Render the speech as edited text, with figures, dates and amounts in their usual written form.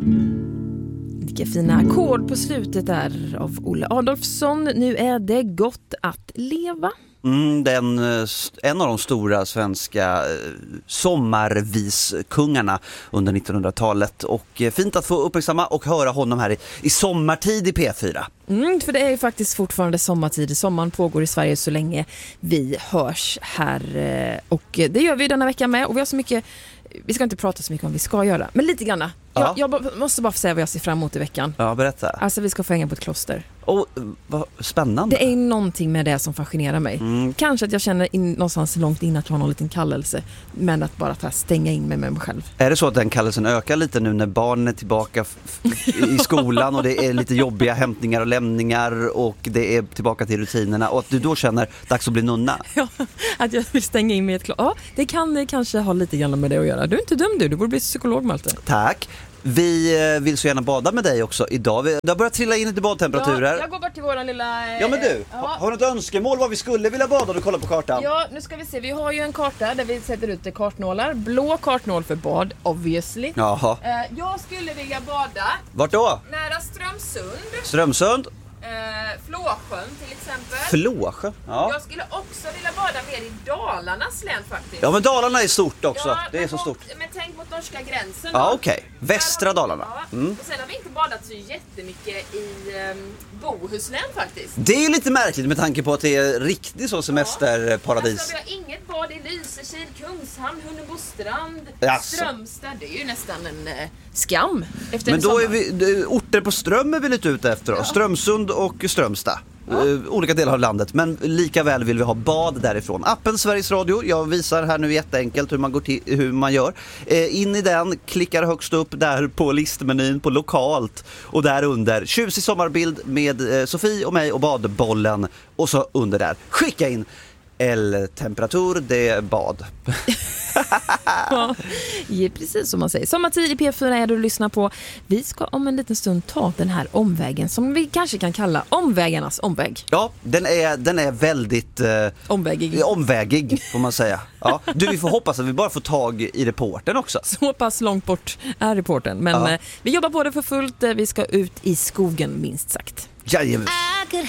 Vilka fina ackord på slutet där av Olle Adolfsson. Nu är det gott att leva. En av de stora svenska sommarviskungarna under 1900-talet. Och fint att få uppmärksamma och höra honom här i sommartid i P4. För det är ju faktiskt fortfarande sommartid. Sommaren pågår i Sverige så länge vi hörs här. Och det gör vi denna vecka med. Och vi har så mycket... Vi ska inte prata så mycket om vad vi ska göra, men lite grann. Jag måste bara få säga vad jag ser fram emot i veckan. Ja, berätta. Alltså vi ska få hänga på ett kloster. Vad spännande. Det är någonting med det som fascinerar mig. Kanske att jag känner någonstans långt in att jag har någon liten kallelse, men att bara stänga in mig med mig själv. Är det så att den kallelsen ökar lite nu när barnen är tillbaka i skolan och det är lite jobbiga hämtningar och lämningar och det är tillbaka till rutinerna och att du då känner dags att bli nunna? Ja, att jag vill stänga in mig i ett kloster. Ja, det kan kanske ha lite grann med det att göra. Du är inte dum du borde bli psykolog, Malte. Tack. Vi vill så gärna bada med dig också idag. Det har börjat trilla in lite badtemperaturer. Ja, jag går bort till våran lilla... Ja, men du, har du ett önskemål vad vi skulle vilja bada om du kollar på kartan? Ja, nu ska vi se. Vi har ju en karta där vi sätter ut kartnålar. Blå kartnål för bad, obviously. Jaha. Jag skulle vilja bada... Vart då? Nära Strömsund. Strömsund? Flåsjön till exempel. Flåsjön? Ja. Jag skulle också vilja bada mer i Dalarnas län faktiskt. Ja, men Dalarna är stort också. Ja, det är så stort. Men tänk mot norska gränsen. Ja, okej. Västra Dalarna. Ja. Och sen har vi inte badat så jättemycket i Bohuslän faktiskt. Det är lite märkligt med tanke på att det är riktigt så semesterparadis. Alltså, vi har inget bad i Lysekil, Kungshamn, Hunnebostrand, Jaså. Strömstad. Det är ju nästan en skam. Efter Men då är vi orter på Ström är vi lite ute efter. Ja. Strömsund och Strömstad. Olika delar av landet, men lika väl vill vi ha bad därifrån. Appen Sveriges Radio, jag visar här nu jätteenkelt hur man gör. In i den, klickar högst upp där på listmenyn på lokalt och där under tjusig sommarbild med Sofie och mig och badbollen och så under där. Skicka in temperatur, det är bad. Ja, precis som man säger. Sommartid i P4 är det du lyssnar på. Vi ska om en liten stund ta den här omvägen som vi kanske kan kalla omvägarnas omväg. Ja, den är väldigt omvägig får man säga. Ja. Du, vi får hoppas att vi bara får tag i reportern också. Så pass långt bort är reportern. Men vi jobbar på det för fullt. Vi ska ut i skogen minst sagt. Jajamän. I could